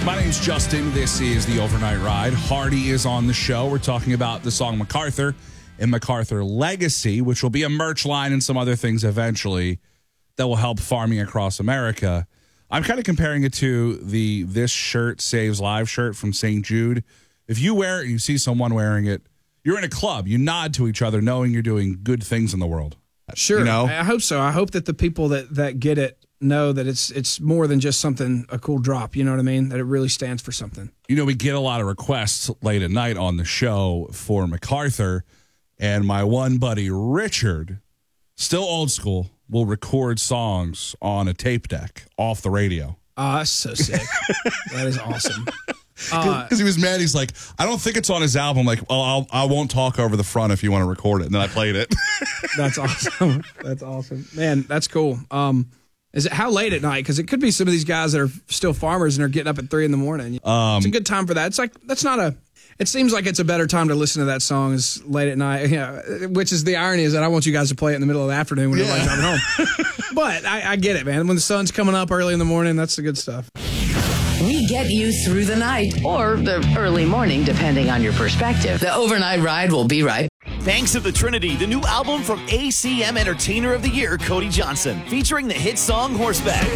My name's Justin. This is the Overnight Ride. Hardy is on the show. We're talking about the song MacArthur and MacArthur Legacy, which will be a merch line and some other things eventually that will help farming across America. I'm kind of comparing it to the This Shirt Saves Lives shirt from St. Jude. If you wear it and you see someone wearing it, you're in a club. You nod to each other knowing you're doing good things in the world. Sure. You know? I hope so. I hope that the people that get it know that it's more than just something, a cool drop. You know what I mean? That it really stands for something. You know, we get a lot of requests late at night on the show for MacArthur, and my one buddy, Richard, still old school, will record songs on a tape deck off the radio. That's so sick. That is awesome. Because he was mad. He's like, I don't think it's on his album. Like, well, I won't talk over the front if you want to record it. And then I played it. That's awesome. That's awesome. Man, that's cool. Is it how late at night? Because it could be some of these guys that are still farmers and are getting up at 3 a.m. It's a good time for that. It's like, it seems like it's a better time to listen to that song is late at night, which is the irony is that I want you guys to play it in the middle of the afternoon when everybody's driving home. But I get it, man. When the sun's coming up early in the morning, that's the good stuff. We get you through the night or the early morning, depending on your perspective. The Overnight Ride will be right. Thanks to the Trinity, the new album from ACM Entertainer of the Year, Cody Johnson, featuring the hit song Horseback.